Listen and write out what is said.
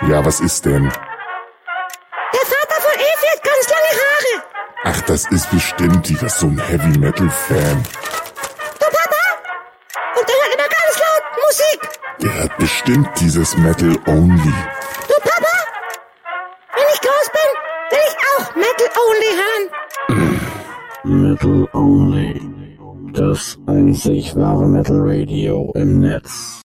Ja, was ist denn? Der Vater von Evi hat ganz lange Haare. Ach, das ist bestimmt die, das ist so ein Heavy-Metal-Fan. Du Papa? Und der hört immer ganz laut Musik. Der hat bestimmt dieses Metal Only. Du Papa? Wenn ich groß bin, will ich auch Metal Only hören. Metal Only. Das einzig wahre Metal Radio im Netz.